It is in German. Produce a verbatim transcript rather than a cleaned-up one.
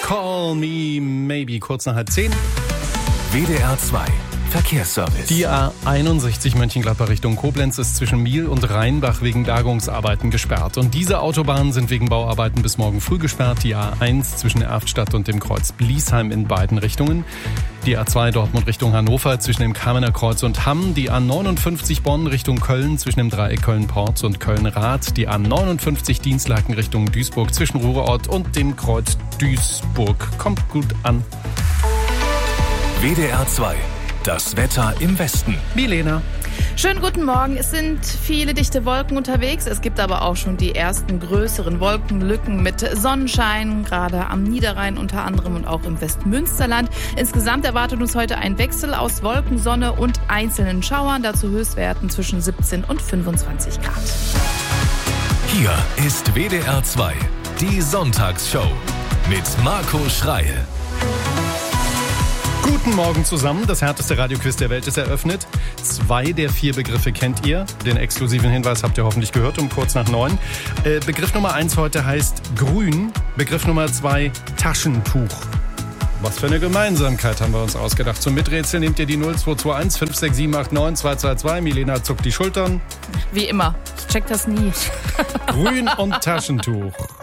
Call Me Maybe, kurz nach halb zehn. W D R zwei Verkehrsservice. Die A einundsechzig Mönchengladbach Richtung Koblenz ist zwischen Miel und Rheinbach wegen Bergungsarbeiten gesperrt. Und diese Autobahnen sind wegen Bauarbeiten bis morgen früh gesperrt. Die A eins zwischen Erftstadt und dem Kreuz Bliesheim in beiden Richtungen. Die A zwei Dortmund Richtung Hannover zwischen dem Kamener Kreuz und Hamm. Die A neunundfünfzig Bonn Richtung Köln zwischen dem Dreieck Köln-Porz und Köln-Rath. Die A neunundfünfzig Dienstlaken Richtung Duisburg zwischen Ruhrort und dem Kreuz Duisburg. Kommt gut an. W D R zwei. Das Wetter im Westen. Milena. Schönen guten Morgen. Es sind viele dichte Wolken unterwegs. Es gibt aber auch schon die ersten größeren Wolkenlücken mit Sonnenschein, gerade am Niederrhein unter anderem und auch im Westmünsterland. Insgesamt erwartet uns heute ein Wechsel aus Wolken, Sonne und einzelnen Schauern. Dazu Höchstwerten zwischen siebzehn und fünfundzwanzig Grad. Hier ist W D R zwei, die Sonntagsshow mit Marco Schreil. Guten Morgen zusammen. Das härteste Radioquiz der Welt ist eröffnet. Zwei der vier Begriffe kennt ihr. Den exklusiven Hinweis habt ihr hoffentlich gehört um kurz nach neun. Äh, Begriff Nummer eins heute heißt grün. Begriff Nummer zwei Taschentuch. Was für eine Gemeinsamkeit haben wir uns ausgedacht. Zum Miträtseln nehmt ihr die null zwei zwei eins fünf sechs sieben acht neun zwei zwei zwei. Milena zuckt die Schultern. Wie immer. Ich check das nie. Grün und Taschentuch.